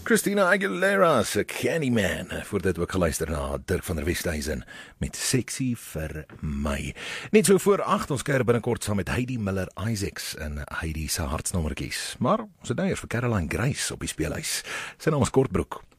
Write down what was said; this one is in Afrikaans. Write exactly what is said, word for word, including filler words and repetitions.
Christina Aguilera se Candyman, voor dit ook geluister na Dirk van der Westhuizen met Sexy vir my. Net so voor agt, ons kuier binnekort saam met Heidi Miller Isaacs en Heidi se hartsnommertjies. Maar ons het nou eers vir Caroline Grace op die speelhuis. Sy naam is Kortbroek.